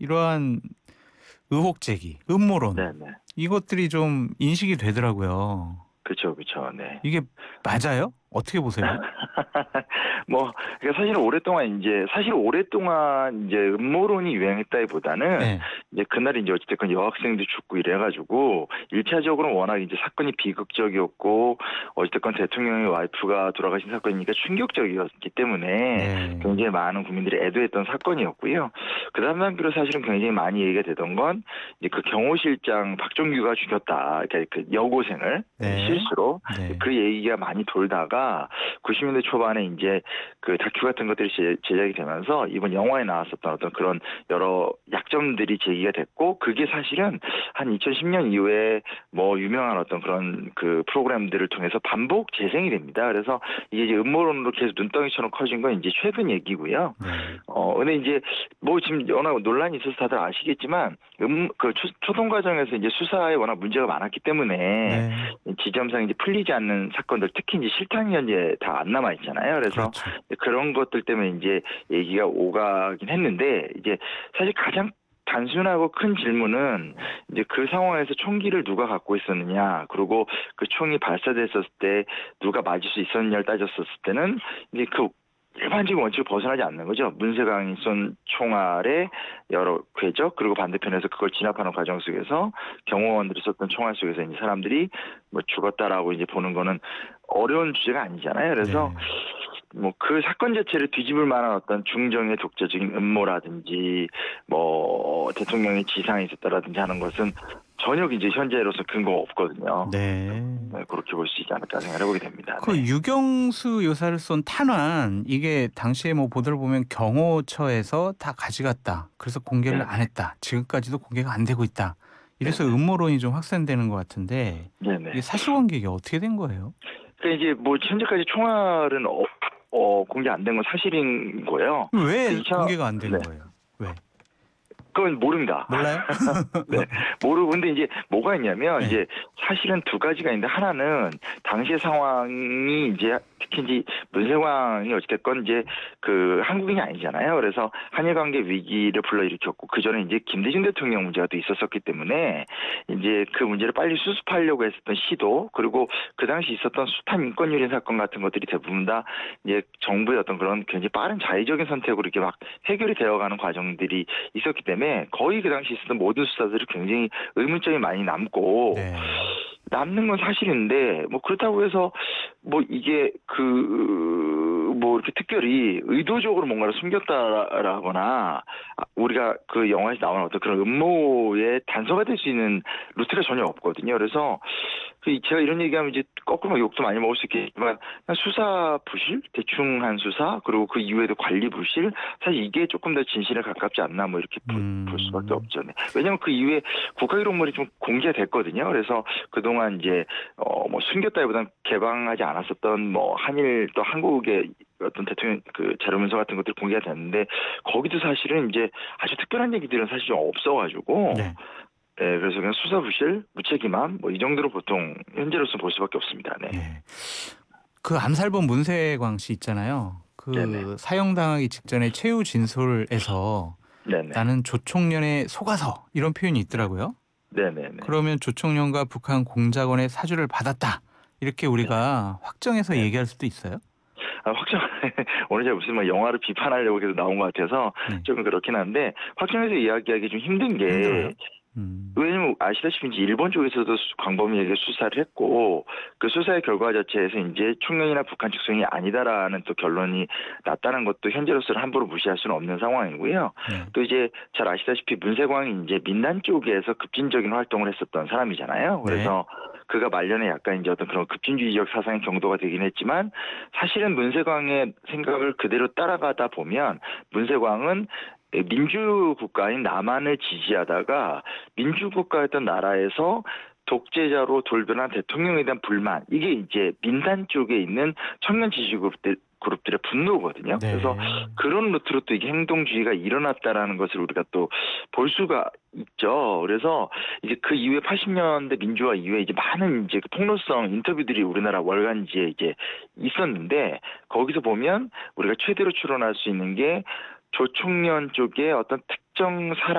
이러한 의혹 제기, 음모론 네네. 이것들이 좀 인식이 되더라고요. 그쵸, 그쵸. 네. 이게 맞아요? 어떻게 보세요? 뭐 그러니까 사실 오랫동안 이제 음모론이 유행했다기보다는 네. 이제 그날이 인제 어찌됐건 여학생도 죽고 이래 가지고 1차적으로는 워낙 이제 사건이 비극적이었고 어찌됐건 대통령의 와이프가 돌아가신 사건이니까 충격적이었기 때문에 네. 굉장히 많은 국민들이 애도했던 사건이었고요. 그다음 단계로 사실은 굉장히 많이 얘기가 되던 건 이제 그 경호실장 박종규가 죽였다. 그러니까 그 여고생을 네. 실수로 네. 그 얘기가 많이 돌다가 90년대 초반에 이제 그 다큐 같은 것들이 제작이 되면서 이번 영화에 나왔었던 어떤 그런 여러 약점들이 제기가 됐고 그게 사실은 한 2010년 이후에 뭐 유명한 어떤 그런 그 프로그램들을 통해서 반복 재생이 됩니다. 그래서 이게 이제 음모론으로 계속 눈덩이처럼 커진 건 이제 최근 얘기고요. 네. 근데 이제 뭐 지금 워낙 논란이 있어서 다들 아시겠지만 그 초동 과정에서 이제 수사에 워낙 문제가 많았기 때문에 네. 지점상 이제 풀리지 않는 사건들 특히 이제 실탄이 현재 다 안 남아 있잖아요. 그래서 그렇죠. 그런 것들 때문에 이제 얘기가 오가긴 했는데 이제 사실 가장 단순하고 큰 질문은 이제 그 상황에서 총기를 누가 갖고 있었느냐, 그리고 그 총이 발사됐었을 때 누가 맞을 수 있었느냐를 따졌었을 때는 이제 그 일반적인 원칙을 벗어나지 않는 거죠. 문세광이 쏜 총알의 여러 궤적, 그리고 반대편에서 그걸 진압하는 과정 속에서 경호원들이 쐈던 총알 속에서 이제 사람들이 뭐 죽었다라고 이제 보는 거는 어려운 주제가 아니잖아요. 그래서 네. 뭐 그 사건 자체를 뒤집을 만한 어떤 중정의 독자적인 음모라든지 뭐 대통령의 지상에 있었다라든지 하는 것은 전혀 이제 현재로서 근거가 없거든요. 네. 네, 그렇게 볼 수 있지 않을까 생각을 해보게 됩니다. 그 네. 유경수 여사를 쏜 탄환 이게 당시에 뭐 보도를 보면 경호처에서 다 가져갔다. 그래서 공개를 안 네네. 했다. 지금까지도 공개가 안 되고 있다. 이래서 네네. 음모론이 좀 확산되는 것 같은데 이게 네네. 사실관계가 어떻게 된 거예요? 그러니까 이제 뭐 현재까지 총알은 공개 안 된 건 사실인 거예요. 그 왜 2차 공개가 안 된 네. 거예요? 왜? 그건 모릅니다. 몰라요? 네. 모르고 근데 이제 뭐가 있냐면 네. 이제 사실은 두 가지가 있는데 하나는 당시의 상황이 이제 특히 이제 문세광이 어찌됐건 이제 그 한국인이 아니잖아요. 그래서 한일 관계 위기를 불러일으켰고 그 전에 이제 김대중 대통령 문제가 또 있었었기 때문에 이제 그 문제를 빨리 수습하려고 했었던 시도 그리고 그 당시 있었던 숱한 인권 유린 사건 같은 것들이 대부분 다 이제 정부의 어떤 그런 굉장히 빠른 자의적인 선택으로 이렇게 막 해결이 되어가는 과정들이 있었기 때문에 거의 그 당시 있었던 모든 수사들이 굉장히 의문점이 많이 남고 네. 남는 건 사실인데 뭐 그렇다고 해서 뭐 이게 그 뭐 이렇게 특별히 의도적으로 뭔가를 숨겼다라거나 우리가 그 영화에서 나오는 어떤 그런 음모의 단서가 될 수 있는 루트가 전혀 없거든요. 그래서 제가 이런 얘기하면 이제 거꾸로 욕도 많이 먹을 수 있겠지만 그냥 수사 부실, 대충 한 수사, 그리고 그 이후에도 관리 부실, 사실 이게 조금 더 진실에 가깝지 않나 뭐 이렇게 볼 수밖에 음. 없죠. 네. 왜냐하면 그 이후에 국가 기록물이 좀 공개가 됐거든요. 그래서 그동안 이제 뭐 숨겼다기보다는 개방하지 않았었던 뭐 한일 또 한국의 어떤 대통령 그 자료 문서 같은 것들이 공개가 됐는데 거기도 사실은 이제 아주 특별한 얘기들은 사실 좀 없어가지고 네. 네, 그래서 그냥 수사 부실, 무책임함 뭐 이 정도로 보통 현재로서 볼 수밖에 없습니다. 네. 네. 그 암살범 문세광 씨 있잖아요. 네네. 그 사형당하기 직전에 최후 진술에서 네네. 나는 조총련에 속아서 이런 표현이 있더라고요. 네네네. 그러면 조총련과 북한 공작원의 사주를 받았다. 이렇게 네. 우리가 확정해서 네. 얘기할 수도 있어요? 확정 오늘 제가 무슨 뭐 영화를 비판하려고 계속 나온 것 같아서 네. 조금 그렇긴 한데 확정해서 이야기하기 좀 힘든 힘들어요? 게 음. 왜냐면 아시다시피 이제 일본 쪽에서도 광범위하게 수사를 했고 그 수사의 결과 자체에서 이제 총련이나 북한 측정이 아니다라는 또 결론이 났다는 것도 현재로서는 함부로 무시할 수는 없는 상황이고요. 네. 또 이제 잘 아시다시피 문세광이 이제 민단 쪽에서 급진적인 활동을 했었던 사람이잖아요. 네. 그래서 그가 말년에 약간 이제 어떤 그런 급진주의적 사상의 경도가 되긴 했지만 사실은 문세광의 생각을 그대로 따라가다 보면 문세광은 민주국가인 남한을 지지하다가 민주국가였던 나라에서 독재자로 돌변한 대통령에 대한 불만 이게 이제 민단 쪽에 있는 청년 지지 그룹들의 분노거든요. 그래서 네. 그런 루트로 또 이게 행동주의가 일어났다라는 것을 우리가 또 볼 수가 있죠. 그래서 이제 그 이후에 80년대 민주화 이후에 이제 많은 이제 그 폭로성 인터뷰들이 우리나라 월간지에 이제 있었는데 거기서 보면 우리가 최대로 추론할 수 있는 게 조총련 쪽에 어떤 특정 사람